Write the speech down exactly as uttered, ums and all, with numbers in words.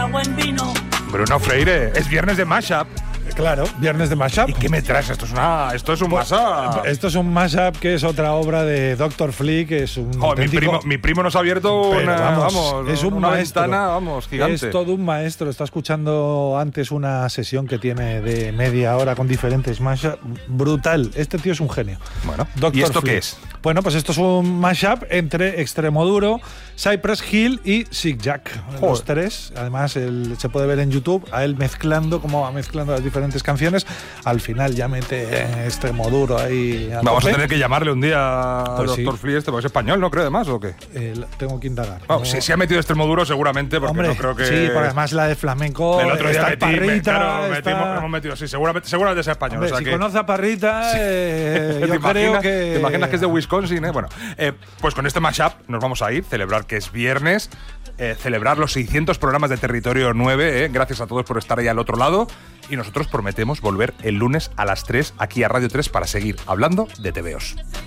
buen vino. Bruno Freire, es viernes de mashup. Claro, viernes de mashup. ¿Y qué me traes? Esto es una, esto es un pues, mashup. Esto es un mashup que es otra obra de doctor Flick, que es un oh, auténtico... mi, primo, mi primo nos ha abierto una, vamos, vamos, es un una maestro, ventana, vamos, gigante. Es todo un maestro. Está escuchando antes una sesión que tiene de media hora con diferentes mashup. Brutal. Este tío es un genio. Bueno, doctor ¿y esto Flick. qué es? Bueno, pues esto es un mashup entre Extremoduro, Cypress Hill y Sick Jack. Joder. Los tres. Además, él, se puede ver en YouTube a él mezclando, como va mezclando las diferentes canciones. Al final ya mete eh, Extremoduro ahí. A Vamos tope. a tener que llamarle un día al pues doctor sí. Flick este, porque es español, ¿no creo, además, o qué? Eh, tengo que indagar. Bueno, no. si, si ha metido Extremoduro, seguramente, porque Hombre, no creo que. sí, porque además la de flamenco. El otro día está metí, Parrita, claro, está... metimos, hemos metido, sí, seguramente, seguramente sea español. Hombre, o sea si que, conoce a Parrita, eh, ¿Te yo imaginas, creo que. ¿Te imaginas que es de Wisconsin? Eh? Bueno, eh, pues con este mashup nos vamos a ir, celebrar que es viernes, eh, celebrar los seiscientos programas de Territorio nueve, eh, gracias a todos por estar ahí al otro lado, y nosotros prometemos volver el lunes a las tres aquí a Radio tres para seguir hablando de tebeos.